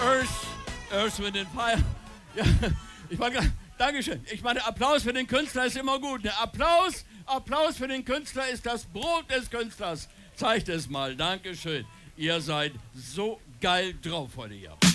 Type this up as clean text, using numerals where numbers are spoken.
Earth, Wind and Fire. Ja, ich meine, Dankeschön. Ich meine, Applaus für den Künstler ist immer gut. Ne? Applaus für den Künstler ist das Brot des Künstlers. Zeigt es mal. Dankeschön. Ihr seid so geil drauf heute hier.